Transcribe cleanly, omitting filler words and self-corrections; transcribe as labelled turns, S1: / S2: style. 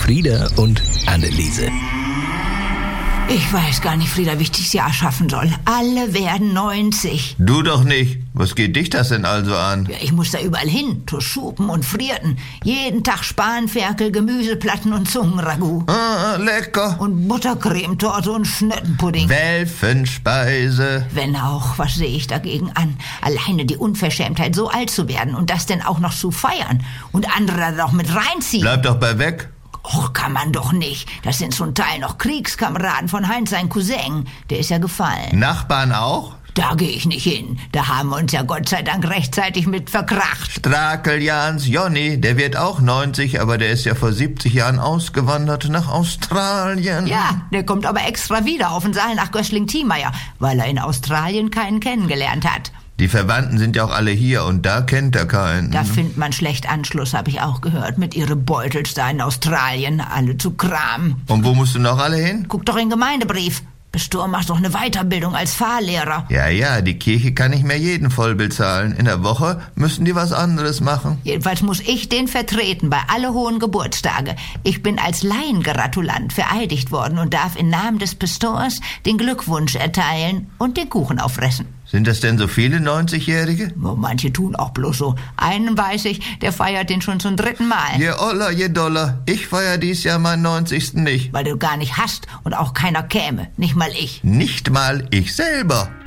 S1: Frieda und Anneliese.
S2: Ich weiß gar nicht, Frieda, wie ich dieses Jahr schaffen soll. Alle werden 90.
S3: Du doch nicht. Was geht dich das denn also an?
S2: Ja, ich muss da überall hin, zu Schupen und Frierten. Jeden Tag Spanferkel, Gemüseplatten und Zungenragout.
S3: Lecker.
S2: Und Buttercremetorte und Schnittenpudding.
S3: Welfenspeise.
S2: Wenn auch, was sehe ich dagegen an? Alleine die Unverschämtheit, so alt zu werden und das denn auch noch zu feiern. Und andere da doch mit reinziehen.
S3: Bleib doch bei weg.
S2: Och, kann man doch nicht. Das sind zum Teil noch Kriegskameraden von Heinz, sein Cousin. Der ist ja gefallen.
S3: Nachbarn auch?
S2: Da gehe ich nicht hin. Da haben wir uns ja Gott sei Dank rechtzeitig mit verkracht.
S3: Strakeljans Jonny, der wird auch 90, aber der ist ja vor 70 Jahren ausgewandert nach Australien.
S2: Ja, der kommt aber extra wieder auf den Saal nach Gößling-Thiemeyer, weil er in Australien keinen kennengelernt hat.
S3: Die Verwandten sind ja auch alle hier und da kennt er keinen.
S2: Da findet man schlecht Anschluss, habe ich auch gehört, mit ihre Beutels da in Australien, alle zu Kram.
S3: Und wo musst du noch alle hin?
S2: Guck doch in den Gemeindebrief. Bestor macht doch eine Weiterbildung als Fahrlehrer.
S3: Ja, die Kirche kann nicht mehr jeden voll bezahlen. In der Woche müssen die was anderes machen.
S2: Jedenfalls muss ich den vertreten bei alle hohen Geburtstage. Ich bin als Laiengratulant vereidigt worden und darf im Namen des Pastors den Glückwunsch erteilen und den Kuchen auffressen.
S3: Sind das denn so viele 90-Jährige?
S2: Manche tun auch bloß so. Einen weiß ich, der feiert den schon zum 3. Mal.
S3: Je Oller, je Dollar. Ich feier dies Jahr meinen 90. nicht.
S2: Weil du gar nicht hast und auch keiner käme. Nicht mal ich.
S3: Nicht mal ich selber.